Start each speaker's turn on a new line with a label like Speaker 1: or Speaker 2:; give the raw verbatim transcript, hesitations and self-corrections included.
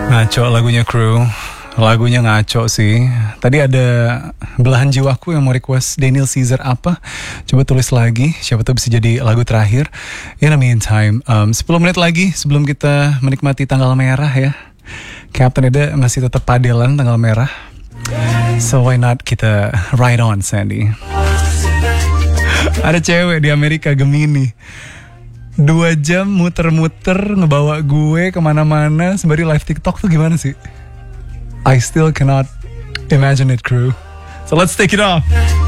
Speaker 1: Ngaco lagunya Crew. Lagunya ngaco sih. Tadi ada belahan jiwaku yang mau request Daniel Caesar apa. Coba tulis lagi, siapa tahu bisa jadi lagu terakhir. In the meantime, um, sepuluh menit lagi sebelum kita menikmati tanggal merah ya. Captain Eda masih tetap padelan tanggal merah. So why not kita ride on, Sandy. Ada cewek di Amerika, Gemini, dua jam muter-muter ngebawa gue kemana-mana sembari live TikTok tuh gimana sih? I still cannot imagine it, Crew. So let's take it off.